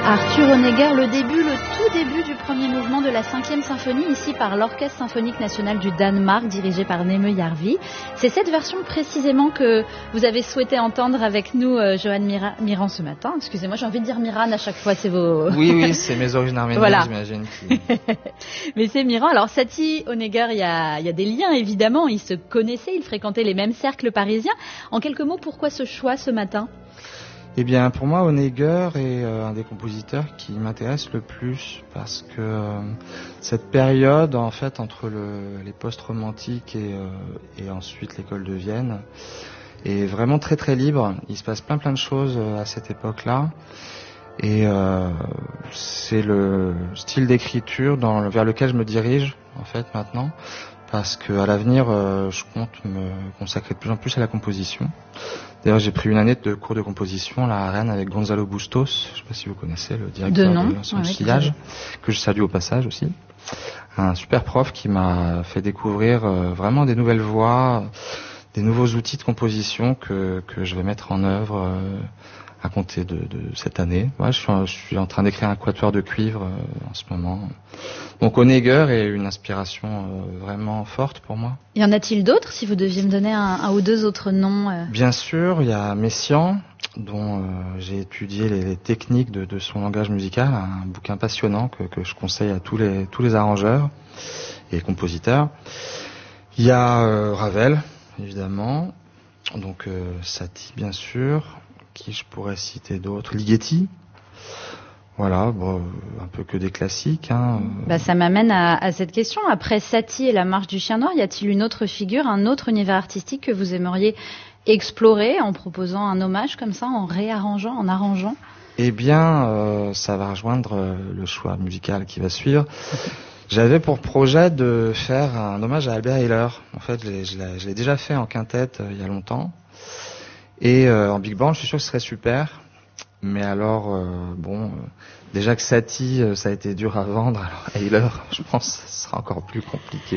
Arthur Honegger, le tout début du premier mouvement de la 5e symphonie, ici par l'Orchestre symphonique national du Danemark, dirigé par Neme Järvi. C'est cette version précisément que vous avez souhaité entendre avec nous, Johan Miran, ce matin. Excusez-moi, j'ai envie de dire Miran à chaque fois, c'est vos... Oui, c'est mes origines arméniennes, voilà. J'imagine. Mais c'est Miran. Alors, Satie Honegger, il y a des liens, évidemment. Ils se connaissaient, ils fréquentaient les mêmes cercles parisiens. En quelques mots, pourquoi ce choix ce matin ? Eh bien, pour moi, Honegger est un des compositeurs qui m'intéresse le plus parce que cette période, en fait, entre les post-romantiques et ensuite l'école de Vienne, est vraiment très très libre. Il se passe plein de choses à cette époque-là. Et c'est le style d'écriture vers lequel je me dirige, en fait, maintenant. Parce qu'à l'avenir, je compte me consacrer de plus en plus à la composition. D'ailleurs, j'ai pris une année de cours de composition là, à Rennes avec Gonzalo Bustos, je ne sais pas si vous connaissez, le directeur de l'ensemble Sillage, que je salue au passage aussi. Un super prof qui m'a fait découvrir vraiment des nouvelles voies, des nouveaux outils de composition que je vais mettre en œuvre à compter de cette année. Ouais, je suis en train d'écrire un quatuor de cuivre en ce moment. Donc Honegger est une inspiration vraiment forte pour moi. Y en a-t-il d'autres, si vous deviez me donner un ou deux autres noms Bien sûr, il y a Messiaen, dont j'ai étudié les techniques de son langage musical, un bouquin passionnant que je conseille à tous les arrangeurs et compositeurs. Il y a Ravel, évidemment, donc Satie bien sûr. Qui je pourrais citer d'autres? Ligeti. Voilà, bon, un peu que des classiques. Hein. Ça m'amène à cette question. Après Satie et la marche du chien noir, y a-t-il une autre figure, un autre univers artistique que vous aimeriez explorer en proposant un hommage comme ça, en réarrangeant, en arrangeant? Eh bien, ça va rejoindre le choix musical qui va suivre. J'avais pour projet de faire un hommage à Albert Ehler. En fait, je l'ai déjà fait en quintette il y a longtemps. Et en big band, je suis sûr que ce serait super. Mais alors, déjà que Satie, ça a été dur à vendre, alors Ehler, je pense, ce sera encore plus compliqué.